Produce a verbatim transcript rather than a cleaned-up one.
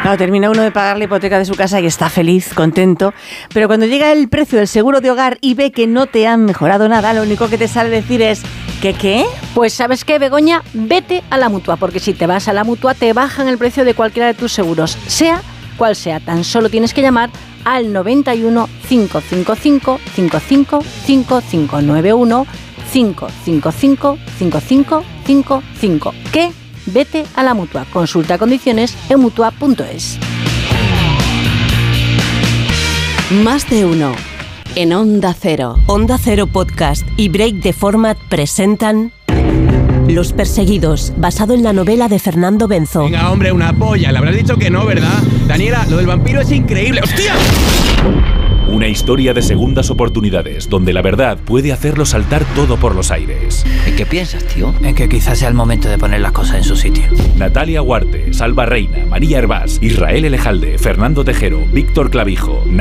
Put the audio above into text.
Claro, termina uno de pagar la hipoteca de su casa y está feliz, contento, pero cuando llega el precio del seguro de hogar y ve que no te han mejorado nada, lo único que te sale decir es ¿qué qué? Pues ¿sabes qué, Begoña? Vete a la Mutua, porque si te vas a la Mutua te bajan el precio de cualquiera de tus seguros, sea cual sea. Tan solo tienes que llamar al noventa y uno, cinco cinco cinco, cinco cinco cinco cinco, nueve uno, cinco cinco cinco, cinco cinco cinco cinco. ¿Qué? Vete a la Mutua. Consulta condiciones en mutua punto es. Más de uno. En Onda Cero. Onda Cero Podcast y Break the Format presentan Los Perseguidos, basado en la novela de Fernando Benzo. Venga, hombre, una polla. Le habrás dicho que no, ¿verdad? Daniela, lo del vampiro es increíble. ¡Hostia! Una historia de segundas oportunidades, donde la verdad puede hacerlo saltar todo por los aires. ¿En qué piensas, tío? En que quizás sea el momento de poner las cosas en su sitio. Natalia Huarte, Salva Reina, María Hervás, Israel Elejalde, Fernando Tejero, Víctor Clavijo,